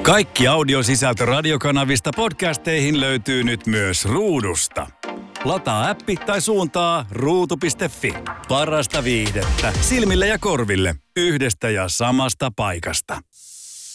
Kaikki audiosisältö radiokanavista podcasteihin löytyy nyt myös Ruudusta. Lataa appi tai suuntaa ruutu.fi. Parasta viihdettä silmille ja korville yhdestä ja samasta paikasta.